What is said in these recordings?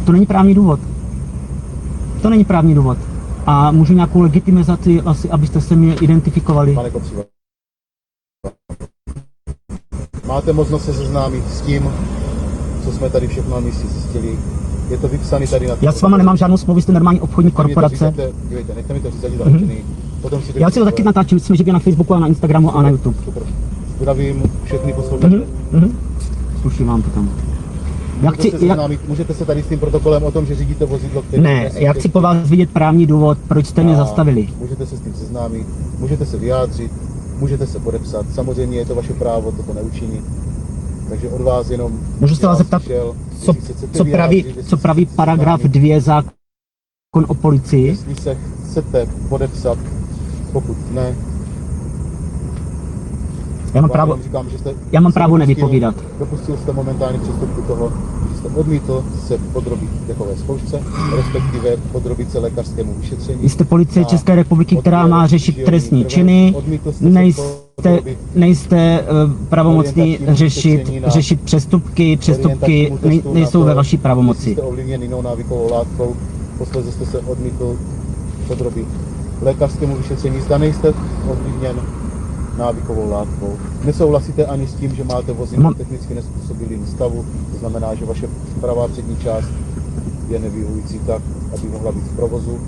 To není právní důvod. To není právní důvod. A můžu nějakou legitimizaci asi, abyste se mě identifikovali. Pane Kopřiva, máte možnost se seznámit s tím, co jsme tady všechno na místě zjistili. Je to vypsané tady na to. Já s váma nemám žádnou smlouvu, jste normální obchodní korporace. Nechte mi to říct, zaučený. Potom si Já si to taky natáčím, jsme živě na Facebooku a na Instagramu a na YouTube. Super. Zdravím všechny posluchače. Sluší vám to tam. Můžete se tady s tím protokolem o tom, že řídíte vozidlo, který... Ne, já chci po vás vidět právní důvod, proč jste mě zastavili. Můžete se s tím seznámit, můžete se vyjádřit, můžete se podepsat. Samozřejmě je to vaše právo toto neučinit. Takže od vás jenom... Můžu se vás zeptat, co praví paragraf 2 zákon o policii? Jestli se chcete podepsat, pokud ne... Já mám právo nevypovídat. Dopustil jste momentálně přestupku toho, že jste odmítl se podrobit dechové zkoušce, respektive podrobit se lékařskému vyšetření. Jste policie České republiky, která má řešit trestní činy, nejste pravomocní řešit přestupky nejsou ve vaší pravomoci. Jste ovlivněn jinou návykovou látkou, posledně jste se odmítl podrobit lékařskému vyšetření, zda nejste ovlivněn návykovou látkou. Nesouhlasíte ani s tím, že máte vozidlo technicky nezpůsobilým stavu, to znamená, že vaše pravá přední část je nevyhovující tak, aby mohla být v provozu.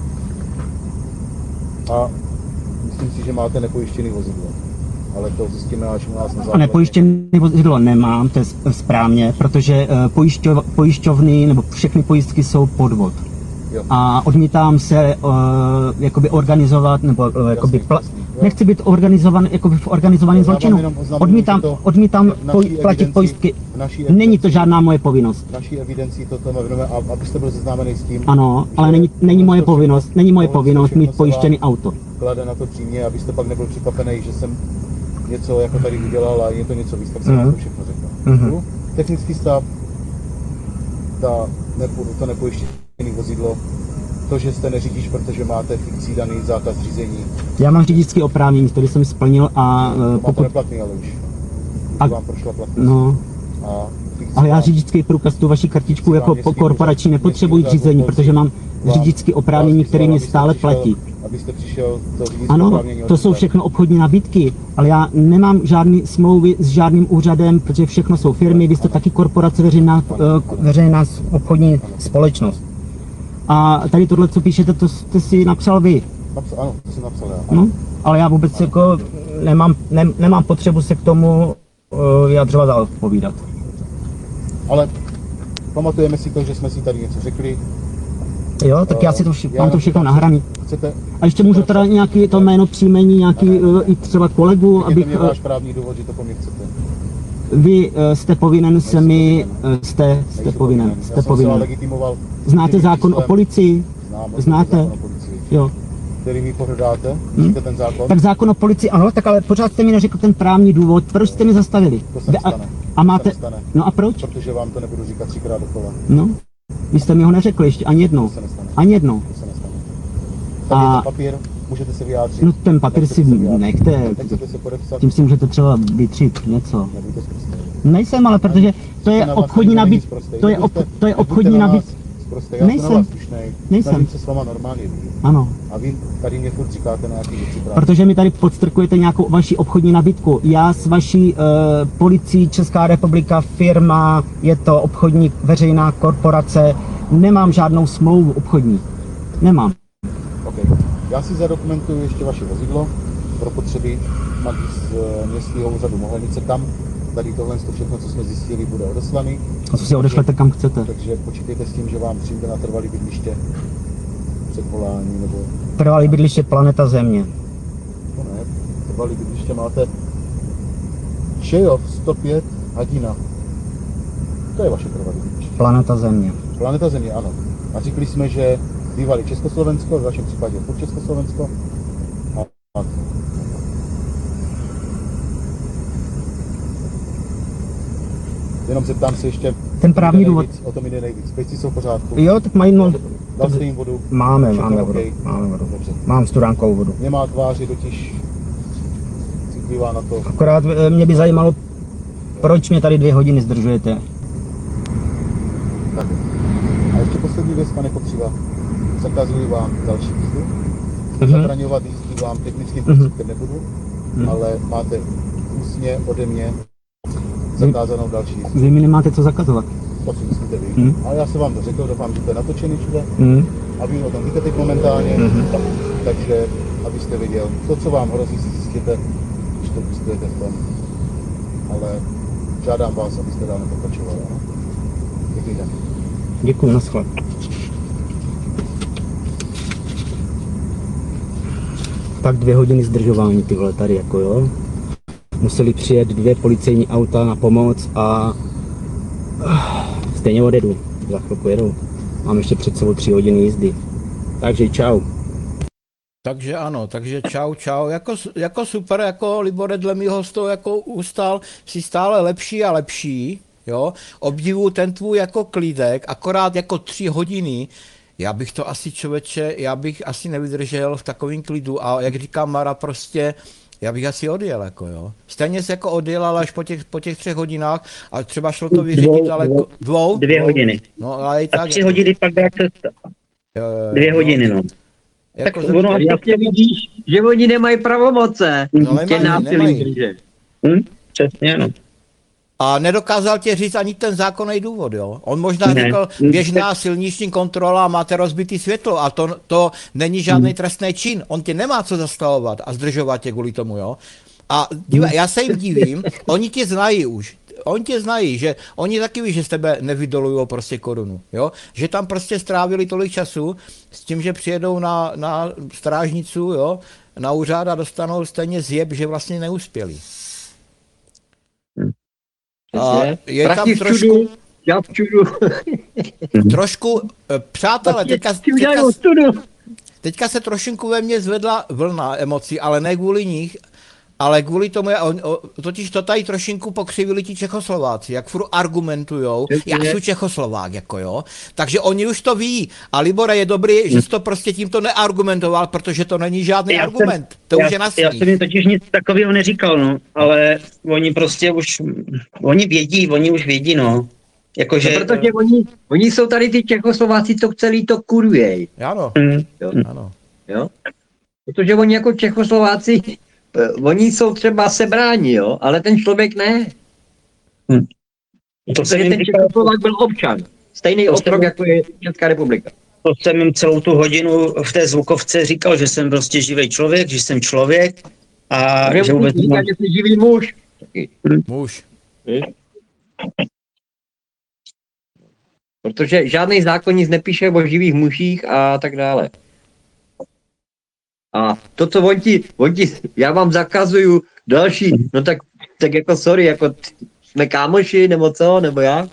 A myslím si, že máte nepojištěný vozidlo. Ale to zjistíme až u nás na základě. A nepojištěné vozidlo nemám, to je správně, protože pojišťovny nebo všechny pojistky jsou podvod. Jo. A odmítám se jakoby organizovat, nebo jakoby nechci být organizovan jakoby v organizovaném zločinu. Odmítám platit pojistky. Není to žádná moje povinnost. Naší evidencí toto věnujeme, abyste byl seznámený s tím. Ano, ale není moje povinnost. Není moje povinnost mít pojištěný auto. Klade na to přímě, abyste pak nebyl překvapený, že jsem něco jako tady udělal a je to něco víc, tak jsem vám to všechno řekl. Technický stav, to nepojištěný vozidlo, to, že jste neřídíš, protože máte fikcí daný zákaz řízení. Já mám řidičské oprávnění, který jsem splnil a pokud... Máte neplatný, ale už. Vám prošla platnost. No. Ale já řidičský průkaz, tu vaši kartičku jako korporační nepotřebuji k řízení, protože mám řidičské oprávnění, které mě stále platí. Abyste přišel to ano, to jsou všechno obchodní nabídky, ale já nemám žádné smlouvy s žádným úřadem, protože všechno jsou firmy, vy jste taky korporace, veřejná obchodní společnost. A tady tohle, co píšete, to jste si napsal vy. Ano, to jsem napsal já. No, ale já vůbec jako nemám potřebu se k tomu vyjadřovat a odpovídat. Ale pamatujeme si to, že jsme si tady něco řekli. Jo, tak já si to mám to všechno nahraný. Chcete? A ještě můžu teda nějaký to jméno, příjmení, nějaký i třeba kolegu, abych... Mě váš právní důvod, že to po mně chcete. Vy jste povinen se mi... Jste povinen. Znáte zákon o policii? Znáte? Jo. Který mi pohrdáte? Víte ten zákon? Tak zákon o policii, ano, tak ale pořád jste mi neřekl ten právní důvod, proč jste mi zastavili. To se nestane. A máte... No a proč? Protože vám to nebudu říkat 3krát dokola. No, vy jste mi ho neřekli ještě ani jednou. Ani jednou. To se nestane. Tak je to papír, můžete se vyjádřit. No ten papír si nechte. Tím si můžete třeba vytřít něco. Nejsem, ale protože to je obchodní nabídka. To je obchodní nabídka. Nejsem. Se s váma normálně vidím. Ano. A vy tady mě furt říkáte nějaký věci právě. Protože mi tady podstrkujete nějakou vaši obchodní nabídku. Já s vaší policií Česká republika, firma, je to obchodní veřejná korporace, nemám žádnou smlouvu obchodní. Nemám. Okay. Já si zadokumentuju ještě vaše vozidlo pro potřeby z městského úřadu Mohelnice, kam tady tohle všechno, co jsme zjistili, bude odeslaný. A co si odešlete kam chcete. Takže počítejte s tím, že vám přijde na trvalý bydliště předvolání nebo... Trvalý bydliště Planeta Země. No ne, trvalý bydliště máte Čejov 105 Hadina. To je vaše trvalý bydliště. Planeta Země. Planeta Země, ano. A řekli jsme, že bývalý Československo, v vašem případě pod Československo. Jenom se ptám se ještě, ten právní důvod. O tom jde nejvíc. Pejci jsou v pořádku. Jo, tak mají Dal jste jim vodu? Máme vodu. Okay. Máme vodu. Dobře. Mám studánkovou vodu. Nemá tváři totiž citlivá na to. Akorát mě by zajímalo, proč mě tady 2 hodiny zdržujete. Tak. A ještě poslední věc, pane Kopřiva. Zakazuji vám další jízdu. Zabraňovat jízdy vám technickým prostředkem nebudu, ale máte ústně ode mě zakázanou další jízdu. Vy mi nemáte co zakazovat. To si myslíte vy. Ale já jsem vám to řekl, doufám, že to je natočený všude. A vy o tom víte teď momentálně, takže abyste věděl, to, co vám hrozí, si zjistíte, když to pustujete v tom. Ale žádám vás, abyste dál nepokračovali. Děkuji den. Děkuji, naschle. Tak 2 hodiny zdržování tyhle tady jako jo. Museli přijet 2 policejní auta na pomoc a stejně odjedu. Za chvilku jedu. Mám ještě před sebou 3 hodiny jízdy. Takže čau. Takže ano, takže čau, jako super, jako Libore dle mýho z toho jako ustal si stále lepší a lepší, jo, obdivuju ten tvůj jako klídek, akorát jako 3 hodiny, já bych to asi člověče, já bych asi nevydržel v takovém klidu a jak říká Mara prostě, já bych asi odjel, jako jo. Stejně se jako odjel, ale až po těch 3 hodinách, a třeba šlo to vyřídit, ale 2 hodiny. No, ale i tak. A 3 hodiny pak byla cesta. 2 hodiny, no. Jako Tak ono Jasně vidíš, že oni nemají pravomoce. No, Tě násilí nemají. držet. Přesně, no. A nedokázal tě říct ani ten zákonný důvod, jo? On možná Ne. řekl, běžná silniční kontrola, máte rozbitý světlo a to není žádný trestný čin. On tě nemá co zastavovat a zdržovat tě kvůli tomu, jo? A já se jim divím, oni tě znají už. Oni tě znají, že oni taky ví, že z tebe nevydolujou prostě korunu, jo? Že tam prostě strávili tolik času s tím, že přijedou na strážnicu, jo? Na úřad a dostanou stejně zjeb, že vlastně neuspěli. A je tam Prachy v trošku, čudu, já v čudu. přátelé, teďka se trošinku ve mně zvedla vlna emocí, ale ne kvůli nich, ale kvůli tomu, totiž to tady trošinku pokřivili ti Čechoslováci, jak furt argumentujou, já jsem Čechoslovák, jako jo, takže oni už to ví a Libore je dobrý, že jsi to prostě tímto neargumentoval, protože to není žádný argument, to už je na Já jsem jim totiž nic takového neříkal, no, ale oni prostě oni už vědí, no. Jakože... No, protože oni jsou tady ty Čechoslováci, co celý to kurvěj. Ano, Jo? ano. Jo? Protože oni jako Čechoslováci, oni jsou třeba sebráni, jo, ale ten člověk ne. To jsem Protože jim ten říkal, Čechoslovák byl občan. Stejný ostrov, jako je Česká republika. to jsem jim celou tu hodinu v té zvukovce říkal, že jsem prostě živý člověk, že jsem člověk a že vůbec Říká, že jsi živý muž. Muž. Protože žádný zákon nic nepíše o živých mužích a tak dále. A to, co on ti, já vám zakazuju další, no tak jako sorry, jako jsme kámoši, nebo co, nebo jak?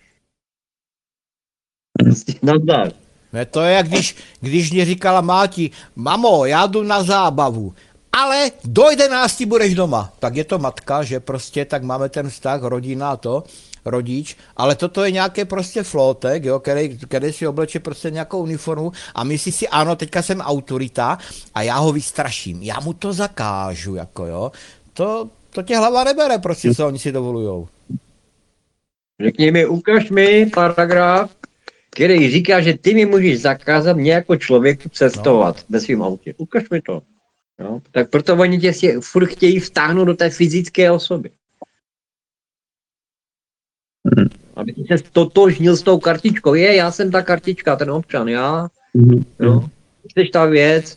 Prostě nazdar. Ne, to je jak když mě říkala máti, mamo, já jdu na zábavu, ale do 11 budeš doma. Tak je to matka, že prostě tak máme ten vztah, rodina to, rodič, ale toto je nějaké prostě flotek, jo, který si obleče prostě nějakou uniformu a myslí si, ano, teďka jsem autorita a já ho vystraším, já mu to zakážu, jako jo. To tě hlava nebere, prostě, co oni si dovolujou. Řekni mi, ukaž mi paragraf, který říká, že ty mi můžeš zakázat mě jako člověku cestovat ve svým autě. Ukaž mi to. No, tak proto oni tě si furt chtějí vtáhnout do té fyzické osoby. Aby ty se totožnil s tou kartičkou. Já jsem ta kartička, ten občan, já. No, jsi ta věc.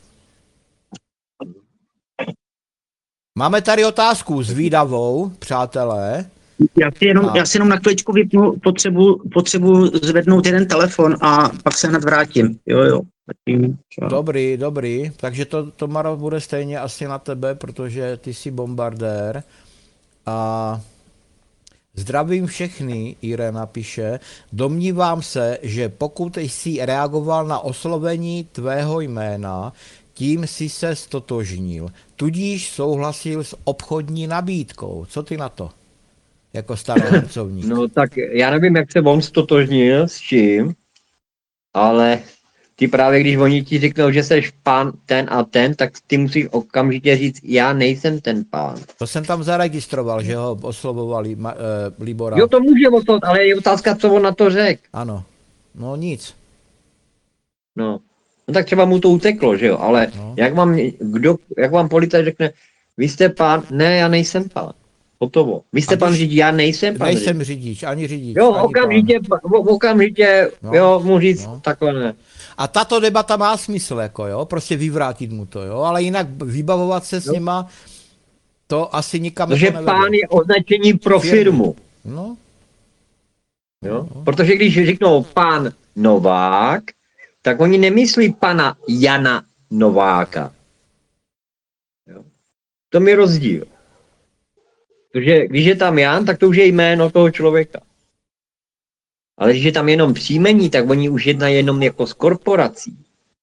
Máme tady otázku zvídavou, přátelé. Já si jenom na chviličku vypnu potřebu zvednout jeden telefon a pak se hned vrátím. Jo. Dobrý, takže to Maro bude stejně asi na tebe, protože ty jsi bombardér. A zdravím všechny, Irena píše, domnívám se, že pokud jsi reagoval na oslovení tvého jména, tím jsi se stotožnil, tudíž souhlasil s obchodní nabídkou. Co ty na to? Jako starohercovník. No tak já nevím, jak se on stotožnil, s čím, ale ty právě, když oni ti řeknou, že jsi pán ten a ten, tak ty musíš okamžitě říct, já nejsem ten pán. To jsem tam zaregistroval, že ho oslovovali Libora. Jo, to může oslovit, ale je otázka, co on na to řekl. Ano. No nic. No. No tak třeba mu to uteklo, že jo, ale No. jak vám policajt řekne, vy jste pán, ne, já nejsem pán. Hotovo. Vy jste A pan když- řidič, já nejsem pan Nejsem řidič. řidič, ani řidič, Jo, ani okamžitě, No, jo, mu říct no. takhle ne. A tato debata má smysl, jako jo, prostě vyvrátit mu to, jo, ale jinak vybavovat se s nima, to asi nikam Protože jako nevede. pán je označení pro firmu. No, Jo? Protože když řeknou pan Novák, tak oni nemyslí pana Jana Nováka. Jo? To je rozdíl. Protože když je tam Jan, tak to už je jméno toho člověka. Ale když je tam jenom příjmení, tak oni už jednají jenom jako s korporací.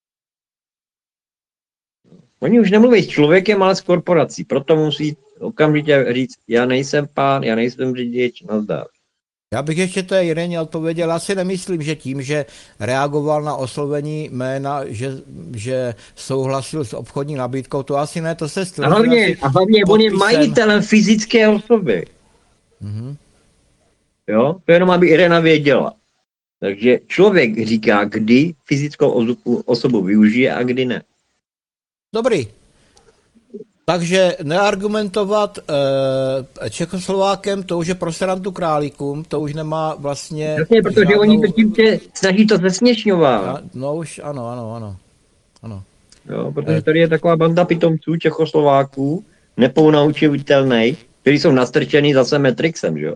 Oni už nemluví s člověkem, ale s korporací. Proto musí okamžitě říct, já nejsem pán, já nejsem řidič, nazdar. já bych ještě té Ireně odpověděl, já si nemyslím, že tím, že reagoval na oslovení jména, že souhlasil s obchodní nabídkou, to asi ne, to se A stvrzuje hlavně on je majitelem fyzické osoby. Mhm. Jo? To jenom, aby Irena věděla. Takže člověk říká, kdy fyzickou osobu využije a kdy ne. Dobrý. Takže neargumentovat Čechoslovákem, to už je pro srandu králíkům, to už nemá vlastně... Jasně, protože oni to tím se snaží to zesměšňovat. No už ano. Jo? Protože tady je taková banda pitomců Čechoslováků, nepounaučitelný, kteří jsou nastrčený zase Matrixem, že jo?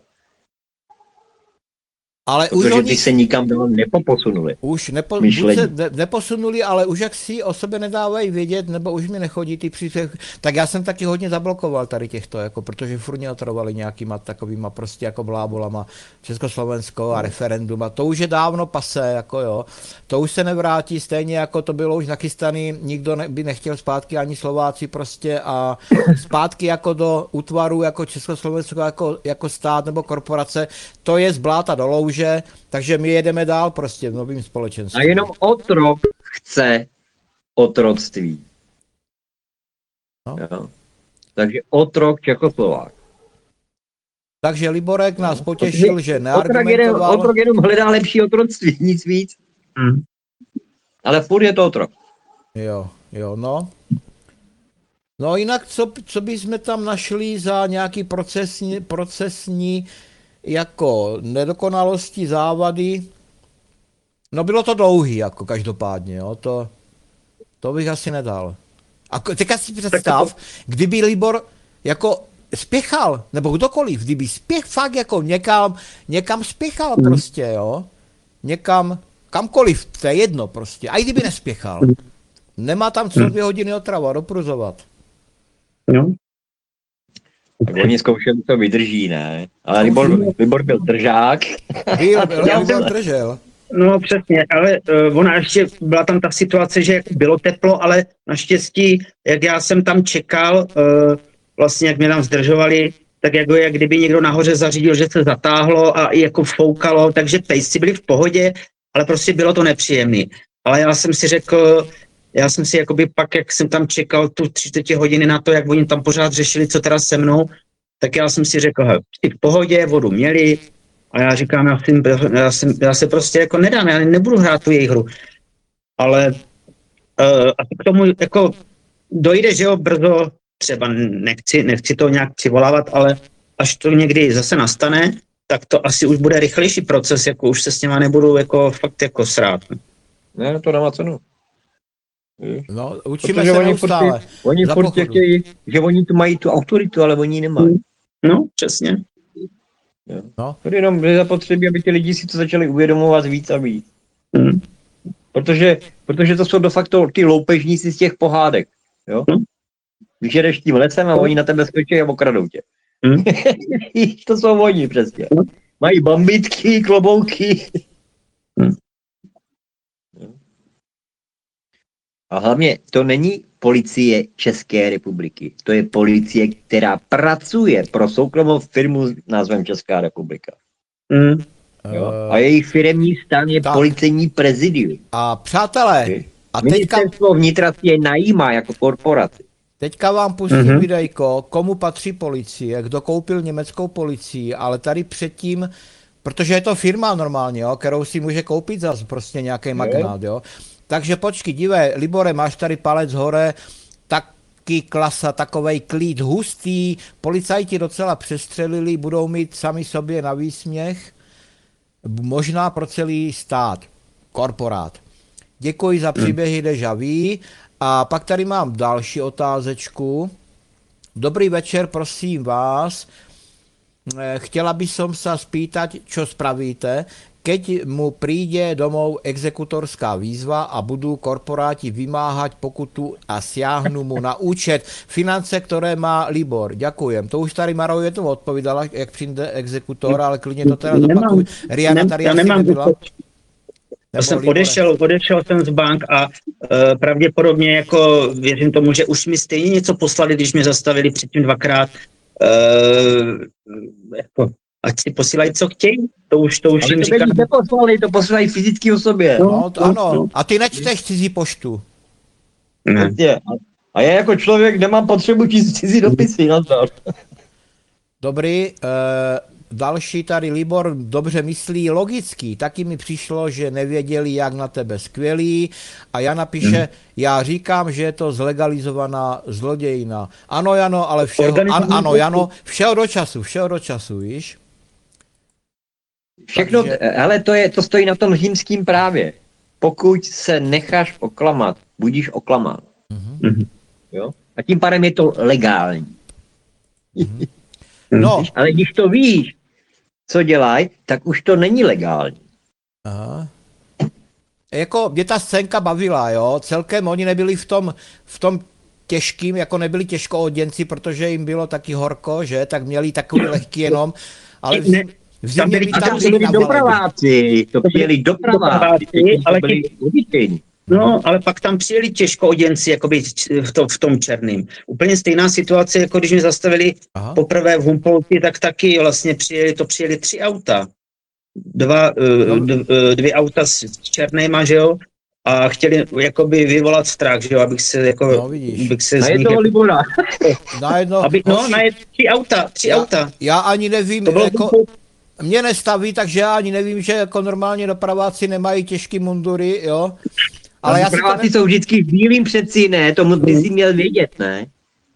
Ale už Protože oni ty se nikam dál nepoposunuli. už myšlení. buď se neposunuli, ale už jak si o sobě nedávají vědět, nebo už mi nechodí ty příspěvky. Tak já jsem taky hodně zablokoval tady těchto, jako, protože furt mě otrovali nějakýma takovýma prostě jako blábolama Československo a referendum a to už je dávno pasé, jako jo. To už se nevrátí, stejně jako to bylo už nachystaný, nikdo by nechtěl zpátky ani Slováci prostě a zpátky jako do útvaru jako Československo jako stát nebo korporace, to je z bláta do louže, takže my jedeme dál prostě v novým společenství. A jenom otrok chce otroctví. No. Jo. Takže otrok Čechoslovák. Takže Liborek nás potěšil, že Neargumentoval. Otrok jenom hledá lepší otroctví, nic víc. Ale furt je to otrok. Jo, no. No jinak, co bychom tam našli za nějaký procesní jako nedokonalosti, závady? No bylo to dlouhý, jako každopádně, jo, to bych asi nedal. A teďka si představ, kdyby Libor jako spěchal, nebo kdokoliv, kdyby fakt jako někam spěchal prostě, jo, někam, kamkoliv, to je jedno prostě, a i kdyby nespěchal, nemá tam co 2 hodiny otrava, dopruzovat. No. Tak oni zkoušeli, to vydrží, ne? Ale Libor byl držák. Libor držel. No přesně, ale ona ještě, byla tam ta situace, že jako bylo teplo, ale naštěstí, jak já jsem tam čekal, vlastně jak mě tam zdržovali, tak jako jak kdyby někdo nahoře zařídil, že se zatáhlo a i jako foukalo, takže pejsci byli v pohodě, ale prostě bylo to nepříjemný. Ale já jsem si řekl, jakoby pak, jak jsem tam čekal tu 30 hodiny na to, jak oni tam pořád řešili, co teda se mnou, tak já jsem si řekl, ty v pohodě, vodu měli, a já říkám, já se prostě jako nedám, já nebudu hrát tu jejich hru. Ale a k tomu jako dojde, že jo, brzo, třeba nechci to nějak přivolávat, ale až to někdy zase nastane, tak to asi už bude rychlejší proces, jako už se s něma nebudu jako fakt jako srát. Ne, to nemá cenu. No, učíme se neustále. Oni furt chtějí, že oni tu mají tu autoritu, ale oni nemají. No, přesně. No. To je jenom zapotřebí, aby ty lidi si to začali uvědomovat víc a víc. Protože to jsou de facto ty loupežníci z těch pohádek. Jo? Když jedeš tím lesem a oni na tebe skočí a okradou tě. To jsou oni přesně. Mají bambitky, klobouky. A hlavně to není policie České republiky. To je policie, která pracuje pro soukromou firmu s názvem Česká republika. Jo? A jejich firemní stan je policejní prezidium. A přátelé, a Ministerstvo vnitra je najímá jako korporaci. Teďka vám pustím videjko, komu patří policie, kdo koupil německou policii, ale tady předtím Protože je to firma normálně, jo, kterou si může koupit za prostě nějaký magnát, jo. Takže počkej, dívej, Libore, máš tady palec hore, taky klasa, takovej klid hustý, policajti docela přestřelili, budou mít sami sobě na výsměch, možná pro celý stát, korporát. Děkuji za příběhy déjà vu. A pak tady mám další otázečku. Dobrý večer, prosím vás. Chtěla by som sa spýtať, čo spravíte, keď mu príde domov exekutorská výzva a budú korporáti vymáhať pokutu a siahnu mu na účet finance, ktoré má Libor. Ďakujem. To už tady Maroje to odpovídala, jak přijde exekutor, ale klidně to teda zopakuj. Riana tady asi nebyla. Já jsem odešel jsem z bank a pravděpodobně jako věřím tomu, že už mi stejně něco poslali, když mě zastavili předtím dvakrát. Jako, ať si posílají, co chtějí. To už jim říkám. To posílají fyzické osobě. No, ano. A ty nečteš cizí poštu. Ne. A já jako člověk nemám potřebu číst cizí dopisy. Na to. Dobrý, další tady Libor dobře myslí logicky, taky mi přišlo, že nevěděli, jak na tebe skvělý a Jana píše, já říkám, že je to zlegalizovaná zlodějina. Ano, Jano, ale všeho do času, víš? Všechno, Takže... ale to stojí na tom římském právě. Pokud se necháš oklamat, budíš oklamán. Jo? A tím pádem je to legální. No. Ale když to víš, co dělají, tak už to není legální. Aha. Jako mě ta scénka bavila, jo, celkem oni nebyli v tom těžkým, jako nebyli těžkooděnci, protože jim bylo taky horko, že, tak měli takový lehký jenom, ale v zimě by tam byli dopraváci, to byli dopraváci, ale byli obyčejní. No, ale pak tam přijeli těžkooděnci, jakoby v tom černým. Úplně stejná situace, jako když mě zastavili poprvé v Humpolci, tak taky vlastně přijeli 3 auta. Dvě auta s černýma, že jo? A chtěli jakoby vyvolat strach, že jo, abych se jako... No, vidíš. Abych se a je to Libora. Tři auta. Já ani nevím, jako... Mě nestaví, takže já ani nevím, že jako normálně dopraváci nemají těžký mundury, jo? Ale já dopraváci jsou vždycky v bílým přeci, ne? To by si měl vědět, ne?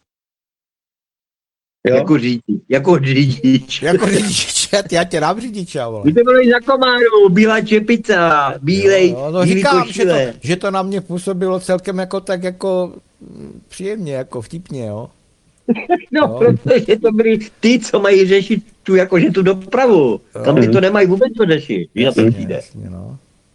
Jo? Jako řidič. Jako řidič, já tě dám řidiče, vole. Vy to bylo i za komáru, bílá čepica, bílý říkám, košile. že to na mě působilo celkem jako tak jako příjemně, jako vtipně, jo. No, protože to byli ty, co mají řešit tu dopravu. Tam ty to nemají vůbec co řešit. Jasně, no.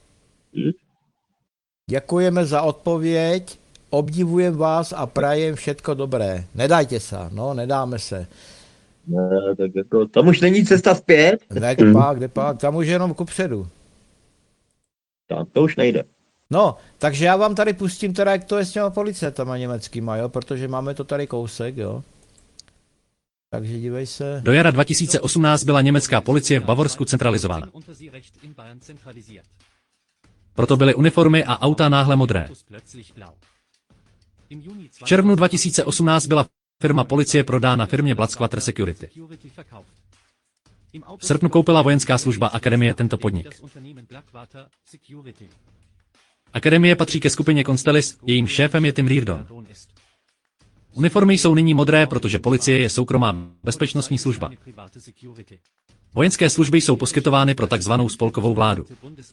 Děkujeme za odpověď, obdivujem vás a prajem všetko dobré. Nedajte se, no, nedáme se. No, tak jako, tam už není cesta zpět. Kde pak, tam už jenom kupředu. Tam to už nejde. No, takže já vám tady pustím teda, jak to je s těma policetama německýma, jo, protože máme to tady kousek, jo. Takže dívej se. Do jara 2018 byla německá policie v Bavorsku centralizována. Proto byly uniformy a auta náhle modré. V červnu 2018 byla firma policie prodána firmě Blackwater Security. V srpnu koupila vojenská služba Akademie tento podnik. Akademie patří ke skupině Constellis, jejím šéfem je Tim Reardon. Uniformy jsou nyní modré, protože policie je soukromá bezpečnostní služba. Vojenské služby jsou poskytovány pro takzvanou spolkovou vládu.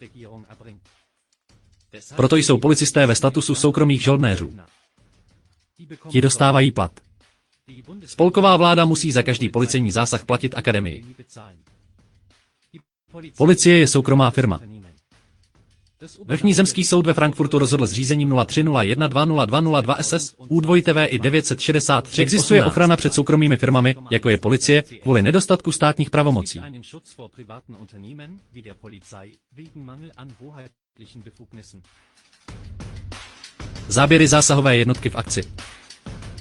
Proto jsou policisté ve statusu soukromých žoldnéřů. Ti dostávají plat. Spolková vláda musí za každý policejní zásah platit akademii. Policie je soukromá firma. Vrchní zemský soud ve Frankfurtu rozhodl s řízením 0301202202 SS U2TV i 963. Existuje ochrana před soukromými firmami, jako je policie, kvůli nedostatku státních pravomocí. Záběry zásahové jednotky v akci.